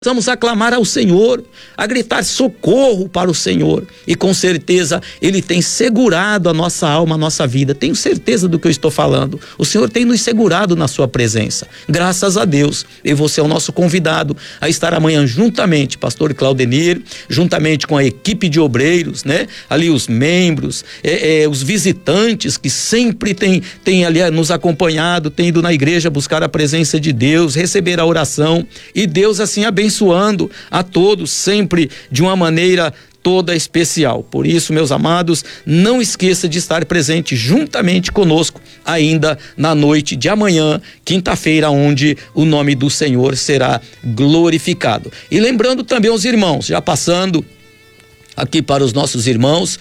Vamos a clamar ao Senhor, a gritar socorro para o Senhor, e com certeza Ele tem segurado a nossa alma, a nossa vida. Tenho certeza do que eu estou falando. O Senhor tem nos segurado na sua presença, graças a Deus. E você é o nosso convidado a estar amanhã juntamente, pastor Claudenir, juntamente com a equipe de obreiros, né? Ali os membros, os visitantes que sempre tem ali nos acompanhado, tem ido na igreja buscar a presença de Deus, receber a oração, e Deus assim abençoando a todos sempre de uma maneira toda especial. Por isso, meus amados, não esqueça de estar presente juntamente conosco ainda na noite de amanhã, quinta-feira, onde o nome do Senhor será glorificado. E lembrando também os irmãos, já passando aqui para os nossos irmãos,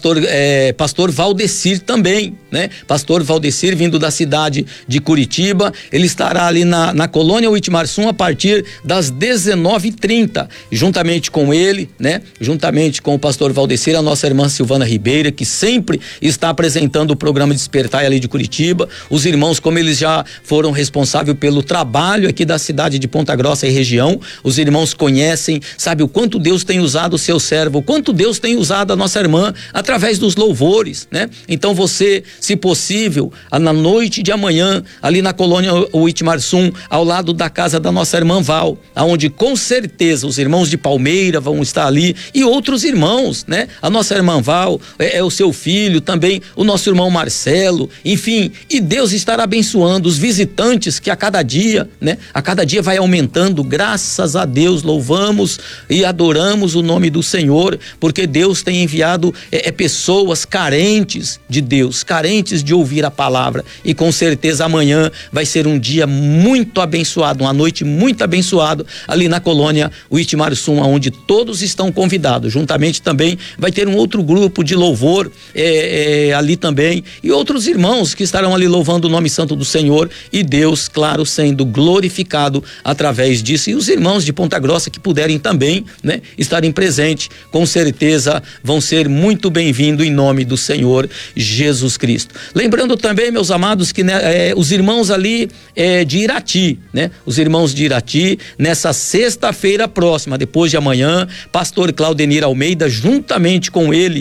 pastor Valdecir também, né? Pastor Valdecir, vindo da cidade de Curitiba, ele estará ali na colônia Uitmarsum a partir das 19h30, juntamente com ele, né? Juntamente com o pastor Valdecir, a nossa irmã Silvana Ribeira, que sempre está apresentando o programa Despertai ali de Curitiba. Os irmãos, como eles já foram responsáveis pelo trabalho aqui da cidade de Ponta Grossa e região, os irmãos conhecem, sabe o quanto Deus tem usado o seu servo, o quanto Deus tem usado a nossa irmã através dos louvores, né? Então você, se possível, na noite de amanhã, ali na colônia Uitmarsum, ao lado da casa da nossa irmã Val, aonde com certeza os irmãos de Palmeira vão estar ali, e outros irmãos, né? A nossa irmã Val, o seu filho também, o nosso irmão Marcelo, enfim, e Deus estará abençoando os visitantes que a cada dia, né? A cada dia vai aumentando, graças a Deus, louvamos e adoramos o nome do Senhor, porque Deus tem enviado pessoas carentes de Deus, carentes de ouvir a palavra, e com certeza amanhã vai ser um dia muito abençoado, uma noite muito abençoada ali na colônia Uitmarsum, onde todos estão convidados. Juntamente também vai ter um outro grupo de louvor ali também, e outros irmãos que estarão ali louvando o nome santo do Senhor, e Deus, claro, sendo glorificado através disso. E os irmãos de Ponta Grossa que puderem também, né, estarem presentes, com certeza vão ser muito bem-vindos em nome do Senhor Jesus Cristo. Lembrando também, meus amados, que os irmãos ali de Irati, né? Os irmãos de Irati, nessa sexta-feira próxima, depois de amanhã, pastor Claudenir Almeida, juntamente com ele,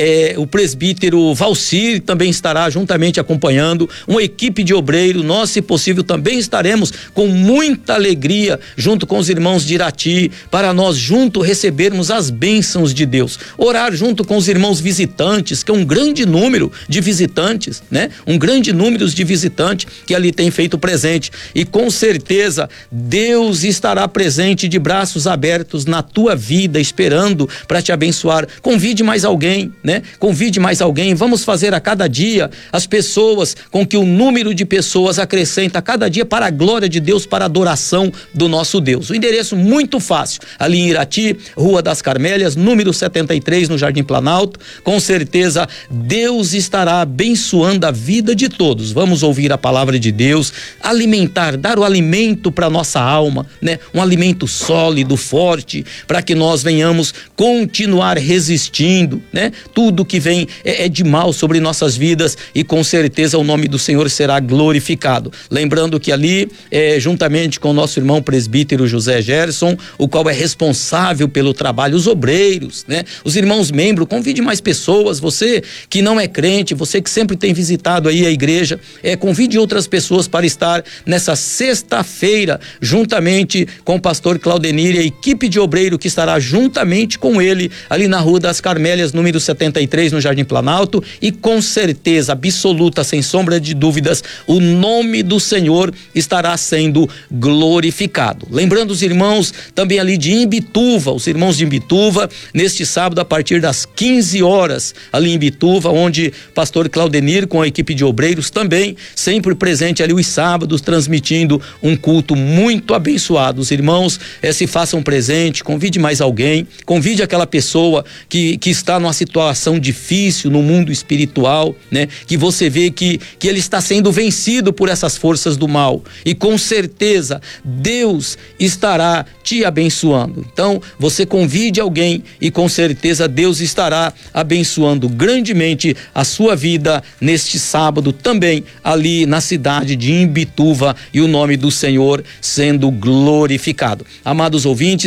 o presbítero Valcir também estará juntamente acompanhando, uma equipe de obreiro. Nós, se possível, também estaremos com muita alegria junto com os irmãos de Irati, para nós juntos recebermos as bênçãos de Deus, orar junto com os irmãos visitantes, que é um grande número de visitantes, né? Um grande número de visitantes que ali tem feito presente, e com certeza Deus estará presente de braços abertos na tua vida, esperando para te abençoar. Convide mais alguém, né? Convide mais alguém. Vamos fazer a cada dia as pessoas, com que o número de pessoas acrescenta a cada dia para a glória de Deus, para a adoração do nosso Deus. O endereço muito fácil, ali em Irati, Rua das Carmélias, número 73, no Jardim Planalto. Com certeza Deus estará abençoando a vida de todos. Vamos ouvir a palavra de Deus, alimentar, dar o alimento para nossa alma, né? Um alimento sólido, forte, para que nós venhamos continuar resistindo, né? Tudo que vem de mal sobre nossas vidas, e com certeza o nome do Senhor será glorificado. Lembrando que ali, juntamente com o nosso irmão presbítero José Gerson, o qual é responsável pelo trabalho, os obreiros, né? Os irmãos membros, convide mais pessoas. Você que não é crente, você que sempre tem visitado aí a igreja, convide outras pessoas para estar nessa sexta-feira, juntamente com o pastor Claudenir e a equipe de obreiro que estará juntamente com ele, ali na Rua das Carmélias, número 73, no Jardim Planalto, e com certeza absoluta, sem sombra de dúvidas, o nome do Senhor estará sendo glorificado. Lembrando os irmãos também ali de Imbituva, os irmãos de Imbituva, neste sábado, a partir das 15 horas, ali em Imbituva, onde pastor Claudenir, com a equipe de obreiros também, sempre presente ali os sábados, transmitindo um culto muito abençoado. Os irmãos se façam presente, convide mais alguém, convide aquela pessoa que está numa situação difícil no mundo espiritual, né? Que você vê que ele está sendo vencido por essas forças do mal, e com certeza Deus estará te abençoando. Então você convide alguém, e com certeza Deus estará abençoando grandemente a sua vida neste sábado também ali na cidade de Imbituva, e o nome do Senhor sendo glorificado. Amados ouvintes,